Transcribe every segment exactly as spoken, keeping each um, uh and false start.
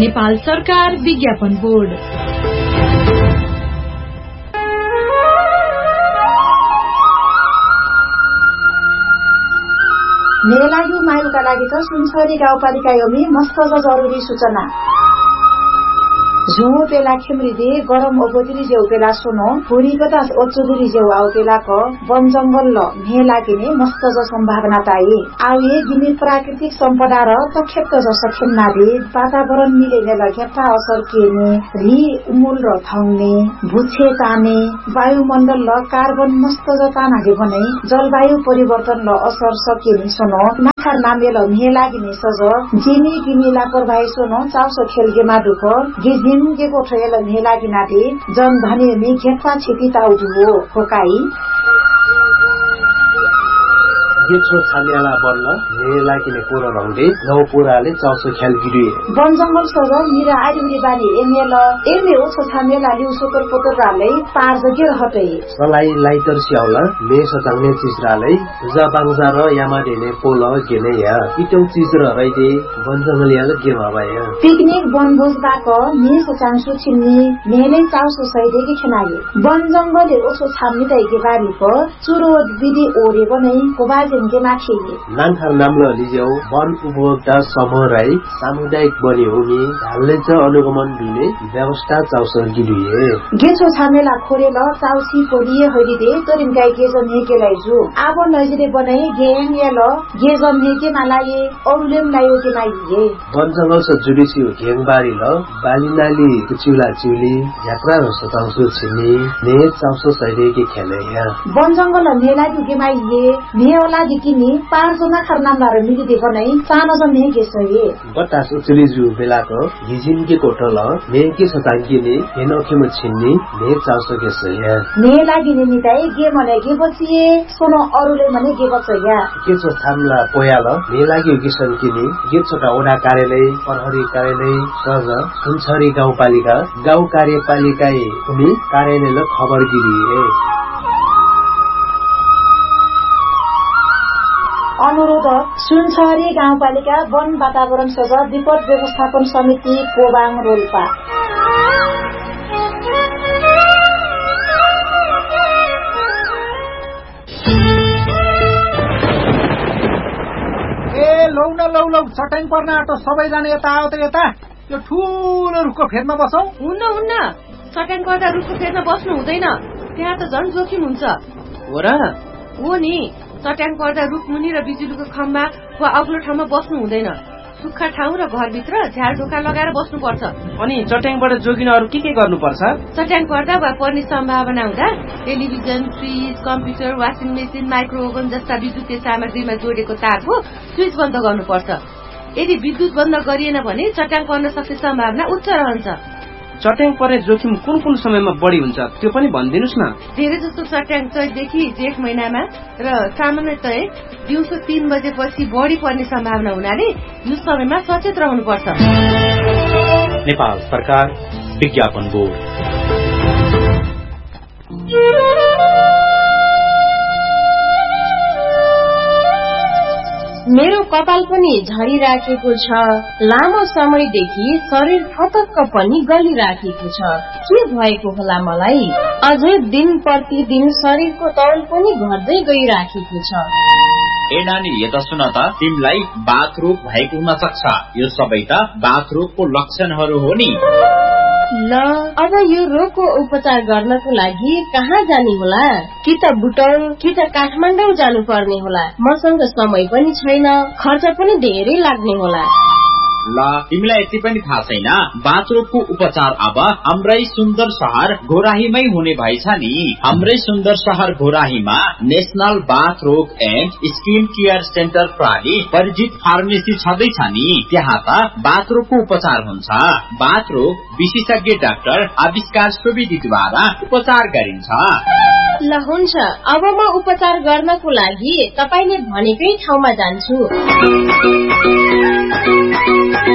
नेपाल सरकार विज्ञापन बोर्ड। मेलायु मायुका लागि त सुनसरी गाउँपालिका योमी मस्त जरुरी सूचना। झुमो पेला खेमरी गरम ओबोदिरी जेउ पेला सुनो पुरी बतास ओचुदुरी जेउ आउ पेला क वन जंगल ल मेलागिने मस्त ज सम्भावना ताई आउए गिने प्राकृतिक सम्पदा र तखेत ज सखेन्ना दे वातावरण मिलेने ल घेप्टा असर केने रि उमुल र थाउने भुछे ताने वायुमण्डल ल कार्बन मस्त ज तानाले बनै जलवायु परिवर्तन ल असर सकेनी सुनो नाखार नामे ल मेलागिने सज जिनी गिनी लापरवाही सुनो चाउसो खेलगे माडुक गिज के कोठेल मेलागी नाटे जन धनी में घेप्पा छिपी ताउदु होकाई गेछो छालियाला बल्ल मेलागिने पुरो रंगले नौ पुराले चाउसो ख्याल गिरी वन जंगल सज मिरा आइरी बानी एमेल एमे ओछो छामेला लिउ सोतर पोतर राले पार जगे रहतै सलाई लाइटर स्याउला मे सजाउने चिजराले जाबाङजा र यामाडेने पोल गेने या इटौ चिज र रैदे वन जंगल याले के भबाया पिकनिक वनभोज बाक मे सचांसु छिन्नी मेले चाउसो सैदेकी खनाले वन जंगलले ओछो छाम्नी दैके बारी प चुरो विधि ओरे बनै कोबाज नाङखार नाम्लो लिजेउ वन उपभोक्ता समूह राई सामुदायिक बनी हुने ढाल्ले च अनुगमन दिने व्यवस्था चाउस गिरिए गेछो छामेला खोरेल चाउसी पोलिए हरिदे तरिन गाई गेजन हेकेलाई जु आब नजिरे बनाई गेङ याल गेजन हेके मालाए औलेम लायो के माइए वन जंगल स जुडिसी गेङ बारी ल बालिनाली चिउला चिउली यात्रा र सताउसु छिनी ने चाउस सैदे के खेले या वन जंगल मेला दुगे माइए मेला दिकिनी पाँच जना खरनामदार मिलिदे बनाई सानो जन ने गेसए बतास उचली जु बेलाको हिजिन के कोठल ने के सतांगिने हेनोखे म छिन्नी ने चाउस गेसए ने लागिने निताई गे मने गे बचिए सोनो अरुले मने गे बचया के छ थामला पोयाल ने लागि गेसन किनी गे छोटा ओडा कार्यालय प्रहरी कार्यालय सज सुनसरी गाउँपालिका गाउँ कार्यपालिकाए कुनी कार्यालय खबर गिरिए अनुरोध सुनसरी गाउँपालिका वन वातावरण सज विपद व्यवस्थापन समिति कोबाङ रोल्पा ए लौ न लौ लौ चट्याङ पर्न आँटो सबैजना यता आउ त यता यो ठुलो रुखको फेदमा बसौ हुन्न हुन्न चट्याङ पर्दा रुखको फेदमा बस्नु हुँदैन त्यहाँ त झन् जोखिम हुन्छ हो र हो नि चट्याङ पर्दा रुखमुनि र बिजुलीको खम्बा वा अग्लो ठाउँमा बस्नु हुँदैन सुक्खा ठाउँ र घरभित्र झ्याल ढोका लगाएर बस्नुपर्छ अनि चट्याङबाट जोगिन अरू के के गर्नुपर्छ चट्याङ पर्दा वा पर्ने सम्भावना हुँदा television fridge computer washing machine माइक्रोओभन जस्ता विद्युतीय सामग्रीमा जोडेको तारको स्विच बन्द गर्नुपर्छ यदि विद्युत बन्द गरिएन भने चट्याङ पर्न सक्ने सम्भावना उच्च रहन्छ चट्याङ पर्ने जोखिम कुन कुन समयमा बढी हुन्छ त्यो पनि भनिदिनुस् न धेरै जस्तो चट्याङ चैतदेखि जेठ महिनामा र सामान्यतया दिउँसो तीन बजेपछि बढी पर्ने सम्भावना हुनाले यो समयमा सचेत रहनुपर्छ नेपाल सरकार विज्ञापन बोर्ड। मेरो कपाल पनि झरिराखेको छ लामो समयदेखि शरीर फतक्क पनि गलिराखेको छ के भएको होला मलाई अझै दिन प्रतिदिन शरीरको तौल पनि घट्दै गइराखेको छ ए नानी यता सुन त तिमीलाई बाथरोग भएको हुन सक्छ यो सबै त बाथरोगको लक्षणहरू हो नि ल अब यो रोगको उपचार गर्नको लागि कहाँ जाने होला कि त बुटौल कि त काठमाडौँ जानु पर्ने होला मसँग समय पनि छैन खर्च पनि धेरै लाग्ने होला ल तिमीलाई यति पनि थाहा छैन बाथरोगको उपचार अब हाम्रै सुन्दर शहर घोराहीमै हुने भएछ नि हाम्रै सुन्दर शहर घोराहीमा national बाथरोग and skin care centre प्रणाली परिचित फार्मेसी छँदैछ नि त्यहाँ त बाथरोगको उपचार हुन्छ बाथरोग विशेषज्ञ डाक्टर आविष्कार सुवेदीद्वारा उपचार गरिन्छ ल हुन्छ अब म उपचार गर्नको लागि तपाईले भनेकै ठाउँमा जान्छु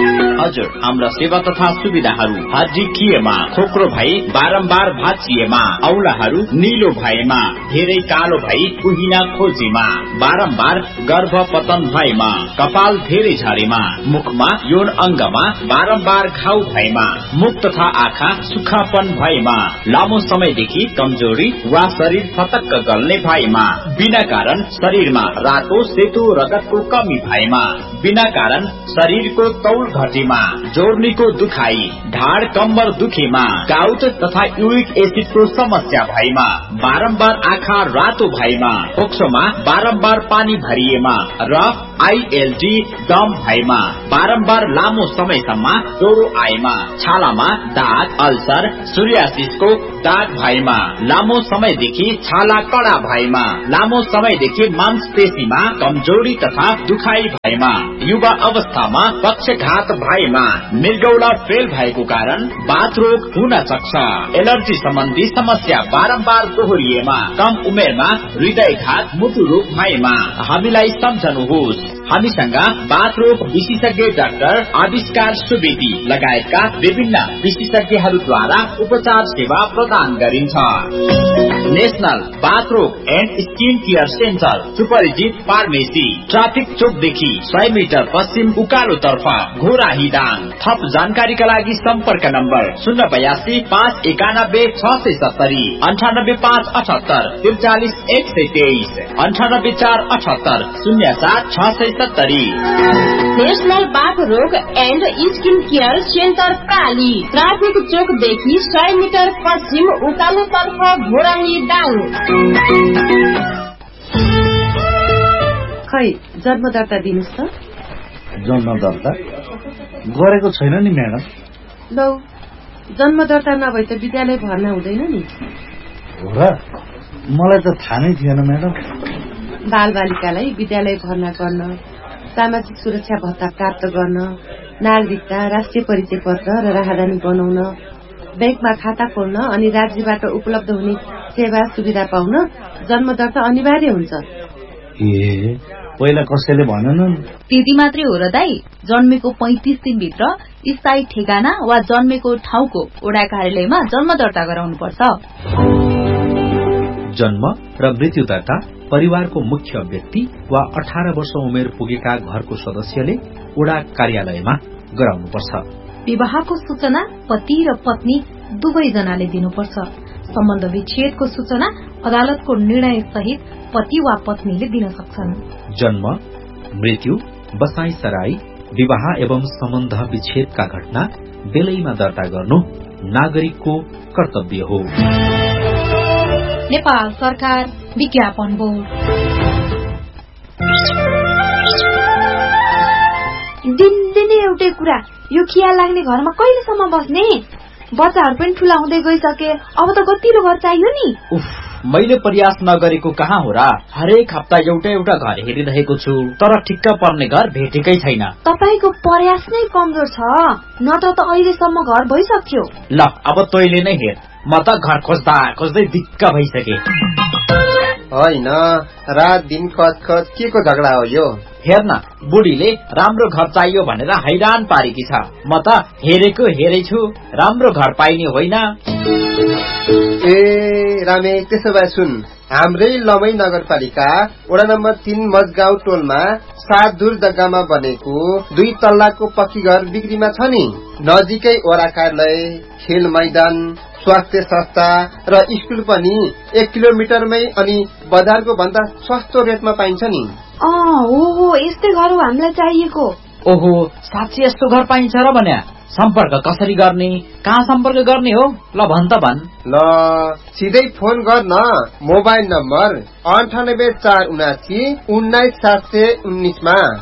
हजुर, हाम्रा सेवा तथा सुविधाहरू हड्डी खिएमा, खोक्रो भई बारम्बार भाँचिएमा, औलाहरू निलो भएमा, धेरै कालो भई कुहिना खोजेमा, बारम्बार गर्भपतन भएमा, कपाल धेरै झरेमा, मुखमा यौन अंगमा बारम्बार घाउ भएमा, मुख तथा आँखा सुक्खापन भएमा, लामो समयदेखि कमजोरी वा शरीर फतक्क गल्ने भएमा, बिना कारण शरीरमा रातो सेतो रगतको कमी भएमा, बिना कारण शरीरको तौल घटेमा, जोर्नीको दुखाई, ढाड कम्बर दुखेमा, गाउट तथा युरिक एसिडको समस्या भएमा, बारम्बार आँखा रातो भएमा, फोक्सोमा बारम्बार पानी भरिएमा र आईएलडी दम भएमा, बारम्बार लामो समयसम्म ज्वरो आएमा, छालामा दाग, अल्सर, सूर्यासिसको दाग भएमा, लामो समयदेखि छाला कडा भएमा, लामो समयदेखि मांसपेशीमा कमजोरी तथा दुखाइ भएमा, युवा अवस्थामा पक्षघात भएमा, मृगौला फेल भएको कारण बाथरोग हुन सक्छ, एलर्जी सम्बन्धी समस्या बारम्बार दोहोरिएमा, कम उमेरमा हृदयघात मुटु रोग भएमा हामीलाई सम्झनुहोस्। हामीसँग बाथरोग विशेषज्ञ डाक्टर आविष्कार सुवेदी लगायतका विभिन्न विशेषज्ञहरूद्वारा उपचार सेवा प्रदान गरिन्छ। National बाथरोग and skin care centre, सुपरिचित फार्मेसी, ट्राफिक चोकदेखि सय मिटर पश्चिम उकालो तर्फ, घोराही दाङ। थप जानकारीका लागि सम्पर्क नम्बर शून्य बयासी पाँच एकानब्बे छ सय सत्तरी, अन्ठानब्बे पाँच अठहत्तर त्रिचालिस एक सय तेइस, अन्ठानब्बे चार अठहत्तर शून्य सात छ सय सत्तरी। National बाथरोग and skin care centre प्राली, traffic चोकदेखि सय मिटर पश्चिम उकालो तर्फ, घोराही दाङ। खै जन्म दर्ता दिनुहोस् त। जन्म दर्ता गरेको छैन नि म्याडम। लौ, जन्म दर्ता नभए त विद्यालय भर्ना हुँदैन नि। हो र, मलाई त थाहा नै थिएन म्याडम। बाल बालिकालाई विद्यालय भर्ना गर्न, सामाजिक सुरक्षा भत्ता प्राप्त गर्न, नागरिकता, राष्ट्रिय परिचय पत्र र राहदानी बनाउन, बैंकमा खाता खोल्न अनि राज्यबाट उपलब्ध हुने सेवा सुविधा पाउन जन्म दर्ता अनिवार्य हुन्छ। ए, पहिला कसैले भनेनन्? त्यति मात्रै हो र दाई, जन्मेको पैंतिस दिनभित्र स्थायी ठेगाना वा जन्मेको ठाउँको वडा कार्यालयमा जन्म दर्ता गराउनु पर्छ। जन्म र मृत्यु दर्ता परिवारको मुख्य व्यक्ति वा अठारह वर्ष उमेर पुगेका घरको सदस्यले वडा कार्यालयमा गराउनुपर्छ। विवाहको सूचना पति र पत्नी दुवैजनाले दिनुपर्छ। सम्बन्ध विच्छेदको सूचना अदालतको निर्णय सहित पति वा पत्नीले दिन सक्छन्। जन्म, मृत्यु, बसाई सराई, विवाह एवं सम्बन्ध विच्छेदका घटना बेलैमा दर्ता गर्नु नागरिकको कर्तव्य हो। नेपाल सरकार विज्ञापन बोर्ड। दिनदिनै एउटै कुरा, यो खिया लाग्ने घरमा कहिलेसम्म बस्ने? बच्चाहरू पनि ठूला हुँदै गइसके, अब त गतिलो घर चाहियो नि। उफ, मैले प्रयास नगरेको कहाँ हो र? हरेक हप्ता एउटा एउटा घर हेरिरहेको छु, तर ठिक्क पर्ने घर भेटेकै छैन। तपाईको प्रयास नै कमजोर छ, नत्र त अहिलेसम्म घर भइसक्यो। ल, अब तैले नै हेर, म त घर खोज्दा खोज्दै दिक्क भइसके। होइन, रात दिन कचकच के को झगडा हो यो? हेर्न, बुढीले राम्रो घर चाहियो भनेर हैरान पारेकी छ। म त हेरेको हेरै छु, राम्रो घर पाइने होइन। ए रामे, त्यसो भए सुन, हाम्रै लमै नगरपालिका वडा नम्बर तीन मजगाउँ टोलमा सात दूर जग्गामा बनेको दुई तल्लाको पक्की घर बिक्रीमा छ नि। नजिकै वडा कार्यालय, खेल मैदान, स्वास्थ्य संस्था र स्कुल पनि एक किलोमिटरमै अनि बजारको भन्दा सस्तो रेटमा पाइन्छ नि। अँ, हो, यस्तै घर हो हामीलाई चाहिएको। ओहो, साँच्चै यस्तो घर पाइन्छ र भन्या? सम्पर्क कसरी गर्ने, कहाँ सम्पर्क गर्ने हो? ल भन त भन। ल, सिधै फोन गर्न। मोबाइल नम्बर अन्ठानब्बे चार उनासी उन्नाइस सात सय उन्नाइसमा।